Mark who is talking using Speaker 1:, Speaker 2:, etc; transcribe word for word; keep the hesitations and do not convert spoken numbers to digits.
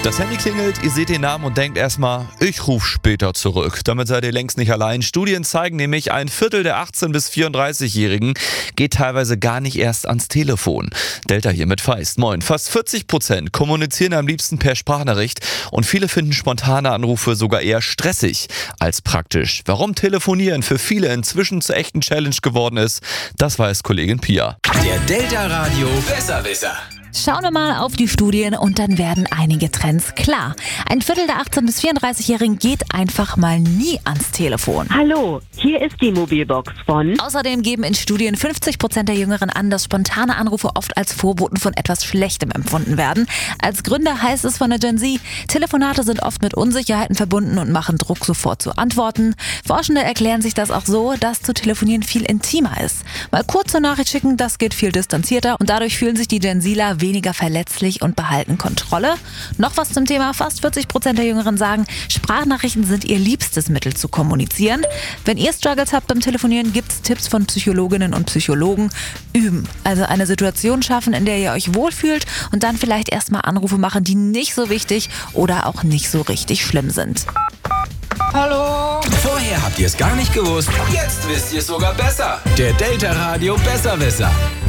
Speaker 1: Das Handy klingelt, ihr seht den Namen und denkt erstmal, ich rufe später zurück. Damit seid ihr längst nicht allein. Studien zeigen nämlich, ein Viertel der achtzehn- bis vierunddreißigjährigen geht teilweise gar nicht erst ans Telefon. Delta hier mit Feist. Moin. Fast vierzig Prozent kommunizieren am liebsten per Sprachnachricht und viele finden spontane Anrufe sogar eher stressig als praktisch. Warum Telefonieren für viele inzwischen zur echten Challenge geworden ist, das weiß Kollegin Pia.
Speaker 2: Der Delta Radio Besserwisser.
Speaker 3: Schauen wir mal auf die Studien und dann werden einige Trends klar. Ein Viertel der achtzehn- bis vierunddreißigjährigen geht einfach mal nie ans Telefon.
Speaker 4: Hallo, hier ist die Mobilbox von...
Speaker 3: Außerdem geben in Studien fünfzig Prozent der Jüngeren an, dass spontane Anrufe oft als Vorboten von etwas Schlechtem empfunden werden. Als Gründe heißt es von der Gen Z, Telefonate sind oft mit Unsicherheiten verbunden und machen Druck, sofort zu antworten. Forschende erklären sich das auch so, dass zu telefonieren viel intimer ist. Mal kurz eine Nachricht schicken, das geht viel distanzierter und dadurch fühlen sich die Gen Zler weniger verletzlich und behalten Kontrolle. Noch was zum Thema, fast vierzig Prozent der Jüngeren sagen, Sprachnachrichten sind ihr liebstes Mittel zu kommunizieren. Wenn ihr Struggles habt beim Telefonieren, gibt es Tipps von Psychologinnen und Psychologen. Üben, also eine Situation schaffen, in der ihr euch wohlfühlt und dann vielleicht erstmal Anrufe machen, die nicht so wichtig oder auch nicht so richtig schlimm sind.
Speaker 2: Hallo! Vorher habt ihr es gar nicht gewusst, jetzt wisst ihr es sogar besser. Der Delta Radio Besserwisser.